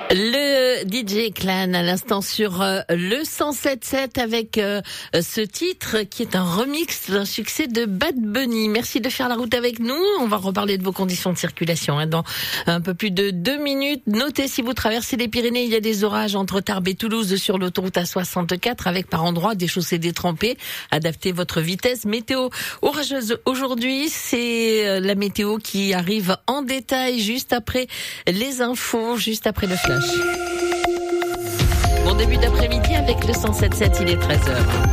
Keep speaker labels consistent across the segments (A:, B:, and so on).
A: Le DJ Clan à l'instant sur le 107.7 avec ce titre qui est un remix d'un succès de Bad Bunny. Merci de faire la route avec nous. On va reparler de vos conditions de circulation dans un peu plus de 2 minutes. Notez, si vous traversez les Pyrénées, il y a des orages entre Tarbes et Toulouse sur l'autoroute A64 avec par endroits des chaussées détrempées. Adaptez votre vitesse. Météo orageuse aujourd'hui, c'est la météo qui arrive en détail juste après les infos, juste après le flash. Bon début d'après-midi avec le 107.7, il est 13h.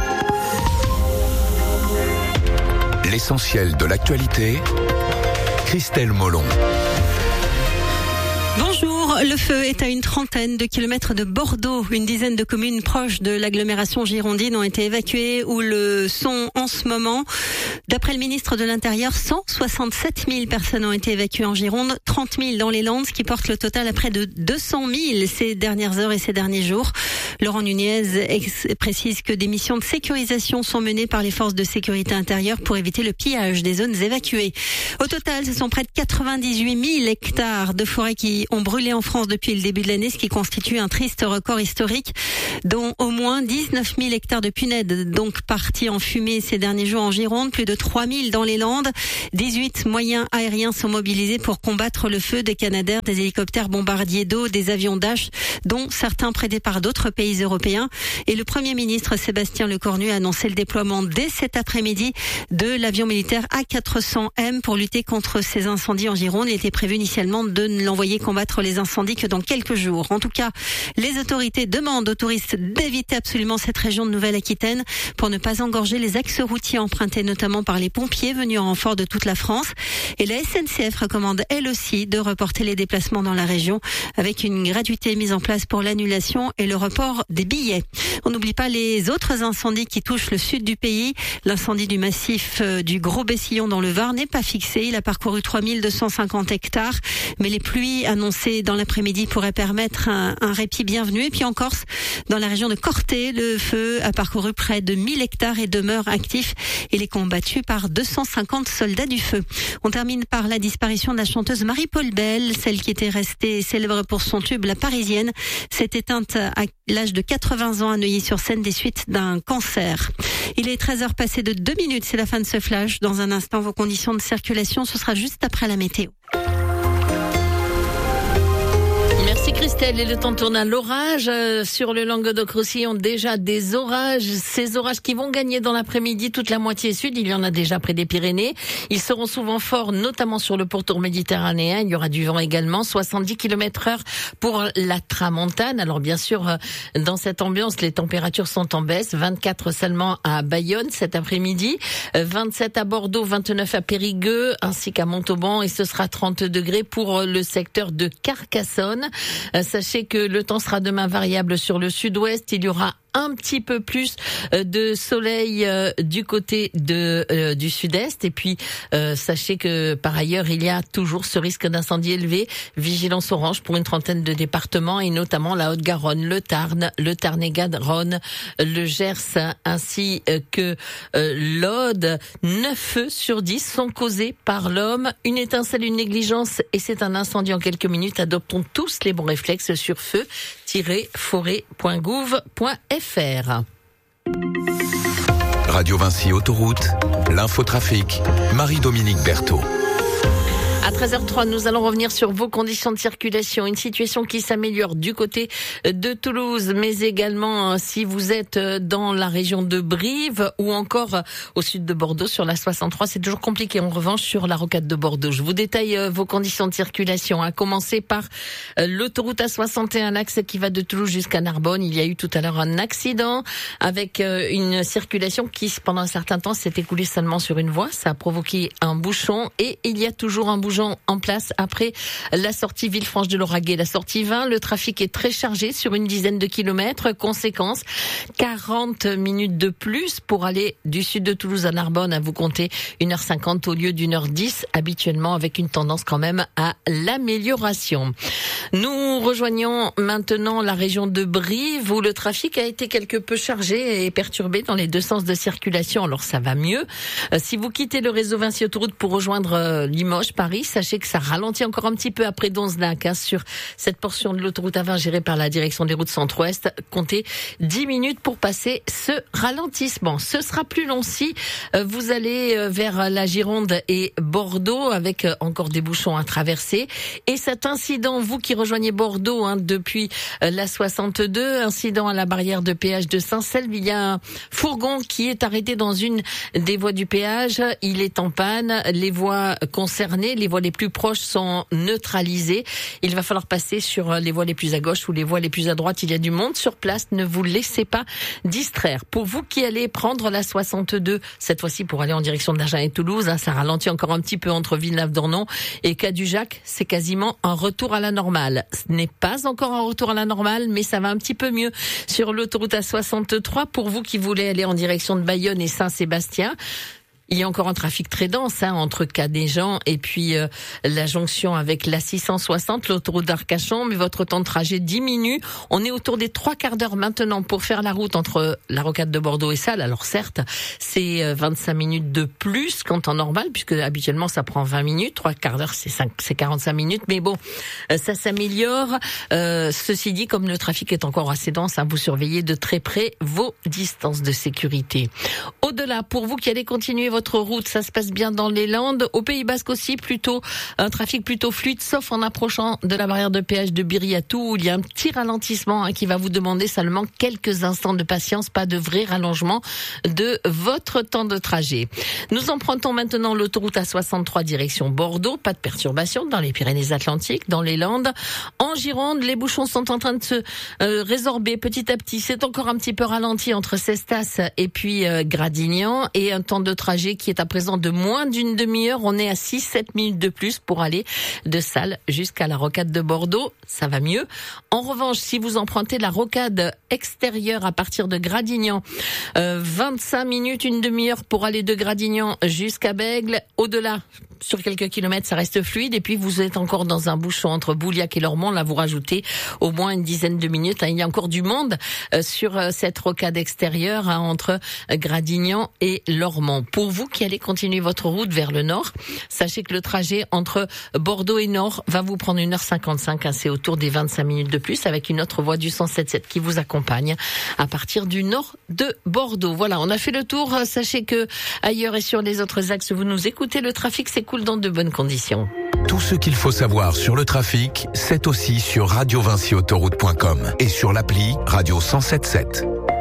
B: L'essentiel de l'actualité, Christelle Molon.
C: Bonjour, le feu est à une trentaine de kilomètres de Bordeaux. Une dizaine de communes proches de l'agglomération girondine ont été évacuées ou le sont en ce moment. D'après le ministre de l'Intérieur, 167 000 personnes ont été évacuées en Gironde, 30 000 dans les Landes, ce qui porte le total à près de 200 000 ces dernières heures et ces derniers jours. Laurent Nunez précise que des missions de sécurisation sont menées par les forces de sécurité intérieure pour éviter le pillage des zones évacuées. Au total, ce sont près de 98 000 hectares de forêt qui ont brûlé en France depuis le début de l'année, ce qui constitue un triste record historique, dont au moins 19 000 hectares de punaises donc partis en fumée ces derniers jours en Gironde, plus de 3 000 dans les Landes. 18 moyens aériens sont mobilisés pour combattre le feu, des Canadair, des hélicoptères bombardiers d'eau, des avions Dash, dont certains prêtés par d'autres pays européens. Et le Premier ministre Sébastien Lecornu a annoncé le déploiement dès cet après-midi de l'avion militaire A400M pour lutter contre ces incendies en Gironde. Il était prévu initialement de l'envoyer combattre les incendies que dans quelques jours. En tout cas, les autorités demandent aux touristes d'éviter absolument cette région de Nouvelle-Aquitaine pour ne pas engorger les axes routiers empruntés notamment par les pompiers venus en renfort de toute la France. Et la SNCF recommande elle aussi de reporter les déplacements dans la région avec une gratuité mise en place pour l'annulation et le report des billets. On n'oublie pas les autres incendies qui touchent le sud du pays. L'incendie du massif du Gros-Bessillon dans le Var n'est pas fixé. Il a parcouru 3250 hectares. Mais les pluies annoncées dans l'après-midi pourraient permettre un répit bienvenu. Et puis en Corse, dans la région de Corté, le feu a parcouru près de 1000 hectares et demeure actif. Il est combattu par 250 soldats du feu. On termine par la disparition de la chanteuse Marie-Paul Bell, celle qui était restée célèbre pour son tube La Parisienne, s'est éteinte à l'âge de 80 ans à Neuilly-sur-Seine des suites d'un cancer. Il est 13h passé de 2 minutes, c'est la fin de ce flash. Dans un instant, vos conditions de circulation, ce sera juste après la météo.
A: Merci Christelle. Et le temps tourne à l'orage. Sur le Languedoc-Roussillon, déjà des orages. Ces orages qui vont gagner dans l'après-midi toute la moitié sud. Il y en a déjà près des Pyrénées. Ils seront souvent forts, notamment sur le pourtour méditerranéen. Il y aura du vent également. 70 km/h pour la tramontane. Alors bien sûr, dans cette ambiance, les températures sont en baisse. 24 seulement à Bayonne cet après-midi. 27 à Bordeaux, 29 à Périgueux, ainsi qu'à Montauban. Et ce sera 30 degrés pour le secteur de Carcassonne. Sachez que le temps sera demain variable sur le sud-ouest. Il y aura un petit peu plus de soleil du côté du sud-est. Et puis, sachez que par ailleurs, il y a toujours ce risque d'incendie élevé. Vigilance orange pour une trentaine de départements et notamment la Haute-Garonne, le Tarn, le Tarn-et-Garonne, le Gers ainsi que l'Aude. 9 feux sur 10 sont causés par l'homme. Une étincelle, une négligence et c'est un incendie en quelques minutes. Adoptons tous les bons réflexes sur feu-forêt.gouv.fr.
B: Radio Vinci Autoroute, l'infotrafic, Marie-Dominique Berthaud.
A: À 13h03, nous allons revenir sur vos conditions de circulation. Une situation qui s'améliore du côté de Toulouse, mais également si vous êtes dans la région de Brive ou encore au sud de Bordeaux sur la 63. C'est toujours compliqué en revanche sur la rocade de Bordeaux. Je vous détaille vos conditions de circulation. À commencer par l'autoroute A61, l'axe qui va de Toulouse jusqu'à Narbonne. Il y a eu tout à l'heure un accident avec une circulation qui pendant un certain temps s'est écoulée seulement sur une voie. Ça a provoqué un bouchon et il y a toujours un bouchon en place après la sortie Villefranche de Lauragais, la sortie 20. Le trafic est très chargé sur une dizaine de kilomètres. Conséquence, 40 minutes de plus pour aller du sud de Toulouse à Narbonne. À vous compter 1h50 au lieu d'1h10 habituellement, avec une tendance quand même à l'amélioration. Nous rejoignons maintenant la région de Brive où le trafic a été quelque peu chargé et perturbé dans les deux sens de circulation. Alors ça va mieux. Si vous quittez le réseau Vinci Autoroute pour rejoindre Limoges, Paris, Sachez que ça ralentit encore un petit peu après Donzenac, sur cette portion de l'autoroute A20 gérée par la direction des routes centre-ouest. Comptez 10 minutes pour passer ce ralentissement. Ce sera plus long si vous allez vers la Gironde et Bordeaux avec encore des bouchons à traverser. Et cet incident, vous qui rejoignez Bordeaux depuis la 62, incident à la barrière de péage de Saint-Selve, il y a un fourgon qui est arrêté dans une des voies du péage. Il est en panne. Les voies concernées, les voies les plus proches sont neutralisées. Il va falloir passer sur les voies les plus à gauche ou les voies les plus à droite. Il y a du monde sur place. Ne vous laissez pas distraire. Pour vous qui allez prendre la 62, cette fois-ci pour aller en direction d'Agen et Toulouse, ça ralentit encore un petit peu entre Villeneuve-d'Ornon et Cadujac. C'est quasiment un retour à la normale. Ce n'est pas encore un retour à la normale, mais ça va un petit peu mieux sur l'autoroute A63. Pour vous qui voulez aller en direction de Bayonne et Saint-Sébastien, il y a encore un trafic très dense entre Canet-Jean et puis la jonction avec la 660, l'autoroute d'Arcachon, mais votre temps de trajet diminue. On est autour des 3 quarts d'heure maintenant pour faire la route entre la rocade de Bordeaux et Salles. Alors certes, c'est 25 minutes de plus qu'en temps normal, puisque habituellement ça prend 20 minutes. 3 quarts d'heure, c'est 45 minutes, mais bon, ça s'améliore. Ceci dit, comme le trafic est encore assez dense, vous surveillez de très près vos distances de sécurité. Au-delà, pour vous qui allez continuer votre route, ça se passe bien dans les Landes. Au Pays Basque aussi, un trafic plutôt fluide, sauf en approchant de la barrière de péage de Biriatou, où il y a un petit ralentissement qui va vous demander seulement quelques instants de patience, pas de vrai rallongement de votre temps de trajet. Nous empruntons maintenant l'autoroute A63 direction Bordeaux. Pas de perturbation dans les Pyrénées-Atlantiques, dans les Landes. En Gironde, les bouchons sont en train de se résorber petit à petit. C'est encore un petit peu ralenti entre Cestas et puis Gradignan, et un temps de trajet qui est à présent de moins d'une demi-heure. On est à 6-7 minutes de plus pour aller de Salles jusqu'à la rocade de Bordeaux. Ça va mieux. En revanche, si vous empruntez la rocade extérieure à partir de Gradignan, 25 minutes, une demi-heure pour aller de Gradignan jusqu'à Bègles. Au-delà, sur quelques kilomètres, ça reste fluide. Et puis, vous êtes encore dans un bouchon entre Bouliac et Lormont. Là, vous rajoutez au moins une dizaine de minutes. Il y a encore du monde sur cette rocade extérieure entre Gradignan et Lormont. Pour vous qui allez continuer votre route vers le nord, sachez que le trajet entre Bordeaux et Nord va vous prendre 1h55. C'est autour des 25 minutes de plus, avec une autre voie du 177 qui vous accompagne à partir du nord de Bordeaux. Voilà, on a fait le tour. Sachez que ailleurs et sur les autres axes, vous nous écoutez. Le trafic s'écoule dans de bonnes conditions.
B: Tout ce qu'il faut savoir sur le trafic, c'est aussi sur radiovinciautoroute.com et sur l'appli Radio 107.7.